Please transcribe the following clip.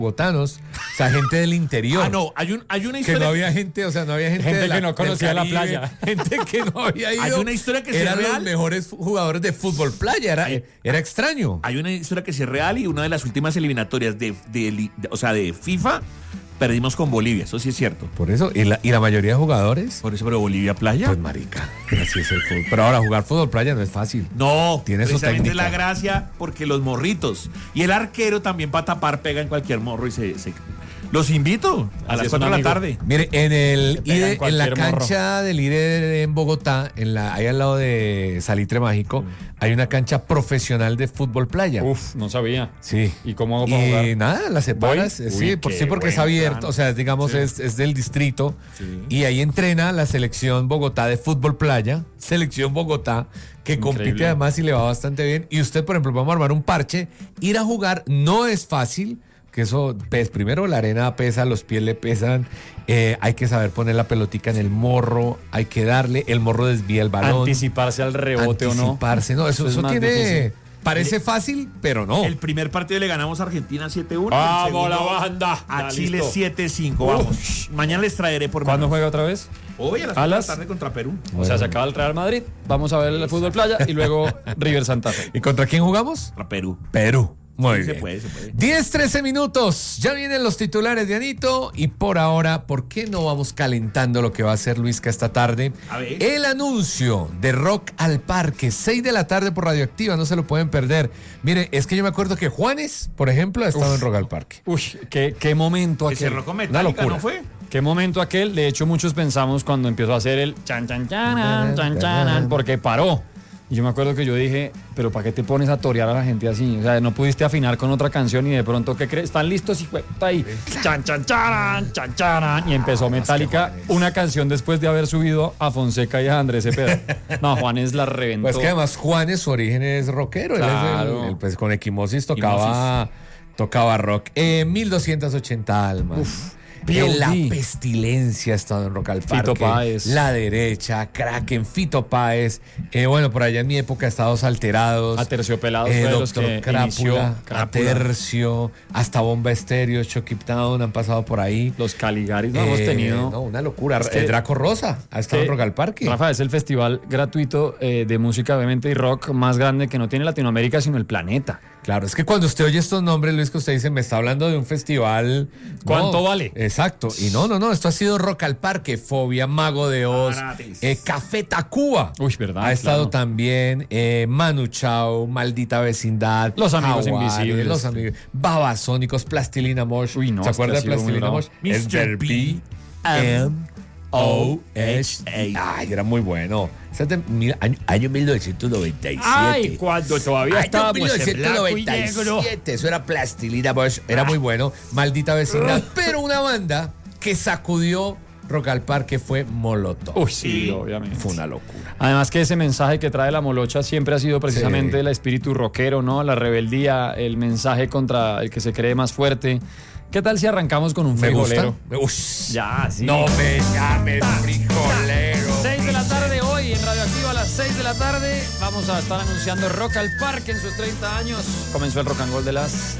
bogotanos, o sea, gente del interior. No, hay una historia. Que no había gente, o sea, no había gente que no conocía la playa. Gente que no había ido. Hay una historia que sí es eran real. los mejores jugadores de fútbol playa, era extraño. Hay una historia que sí es real y una de las últimas eliminatorias de FIFA perdimos con Bolivia, eso sí es cierto. Por eso, y la mayoría de jugadores. Por eso, pero Bolivia playa. Pues marica, así es el fútbol. Pero ahora jugar fútbol playa no es fácil. No, Tiene su precisamente técnica. la gracia porque los morritos y el arquero también para tapar pega en cualquier morro y se los invito a Así las es, 4 de la amigo. tarde. Mire, pegan en la cualquier cancha del IRE en Bogotá, ahí al lado de Salitre Mágico, hay una cancha profesional de fútbol playa. Uf, no sabía. Sí. ¿Y cómo hago para jugar? Y nada, la separas. ¿Voy? Sí, Uy, porque es buen abierto, plan. o sea, digamos, Sí. es del distrito. Sí. Y ahí entrena la selección Bogotá de fútbol playa, selección Bogotá, que Increíble. compite además y le va bastante bien. Y usted, por ejemplo, vamos a armar un parche, ir a jugar no es fácil. Que eso, pues, primero la arena pesa, los pies le pesan, hay que saber poner la pelotica en el morro, hay que darle, el morro desvía el balón. Anticiparse al rebote o no. Anticiparse, no, eso es más tiene, difícil. parece fácil, pero no. El primer partido le ganamos a Argentina 7-1. ¡Vamos, el segundo la banda! A Ya, Chile listo. 7-5. Vamos. Mañana les traeré por ¿Cuándo menos. juega otra vez? Hoy a las 4 ¿A de la las? tarde contra Perú. O sea, se acaba el Real Madrid. Vamos a ver el fútbol playa y luego River Santa Fe. ¿Y contra quién jugamos? Contra Perú. Perú. Muy Sí, se bien. puede, se puede. 10-13 minutos. Ya vienen los titulares de Anito. Y por ahora, ¿por qué no vamos calentando lo que va a hacer Luisca esta tarde? A ver. El anuncio de Rock al Parque, 6 de la tarde por Radioactiva, no se lo pueden perder. Mire, es que yo me acuerdo que Juanes, por ejemplo, ha estado en Rock al Parque. Uy, qué momento Que se aquel. cerró con Una Metallica, locura. ¿no fue? Qué momento aquel. De hecho, muchos pensamos cuando empezó a hacer el chan chan chanan, chan chanan, porque paró. Y yo me acuerdo que yo dije, pero ¿para qué te pones a torear a la gente así? O sea, no pudiste afinar con otra canción y de pronto, ¿qué crees? ¿Están listos? Y fue ahí, chan chan charan, chan charan. Y empezó Metallica, una canción después de haber subido a Fonseca y a Andrés Cepeda. No, Juanes la reventó. Pues que además Juanes, su origen es rockero. Claro. Él pues con Equimosis tocaba rock. 1280 almas. P.O.D. La Pestilencia ha estado en Rock al Parque. Fito Páez. La Derecha, Kraken, Fito Páez. Bueno, por allá en mi época Estados Alterados. Aterciopelados fue de los Doctor que inició Crápula, Crápula. Atercio, hasta Bomba Estéreo, Chucky Town han pasado por ahí. Los Caligaris no hemos tenido. No, una locura. Es que- Draco Rosa ha estado en Rock al Parque. Rafa, es el festival gratuito de música, obviamente, y rock más grande que no tiene Latinoamérica, sino el planeta. Claro, es que cuando usted oye estos nombres, Luis, que usted dice, me está hablando de un festival. ¿Cuánto No, vale? Exacto. Y no, esto ha sido Rock al Parque, Fobia, Mago de Oz, Gratis. Café Tacuba. Uy, verdad, Ha estado claro. también Manu Chao, Maldita Vecindad, Los Amigos Jaguares, Invisibles. Los amigos, Babasónicos, Plastilina Mosh. Uy, no, ¿Se es que acuerda ha de sido muy Plastilina bravo. Mosh? Mr. B. M-O-H-A. Ay, era muy bueno. Ese es de año 1997. Ay, cuando todavía Año estábamos en blanco y negro. 1997, eso era Plastilina Mosh, era muy bueno, Maldita Vecindad, pero una banda que sacudió Rock al Parque fue Molotov. Uy, sí, obviamente. Fue una locura. Además que ese mensaje que trae la molocha siempre ha sido precisamente Sí. el espíritu rockero, ¿no? La rebeldía, el mensaje contra el que se cree más fuerte. ¿Qué tal si arrancamos con un Me gusta. frijolero? Ush. Ya, sí. No me llames frijolero. 6 de la tarde hoy en Radioactiva a las 6 de la tarde. Vamos a estar anunciando Rock al Parque en sus 30 años. Comenzó el Rock and Roll de las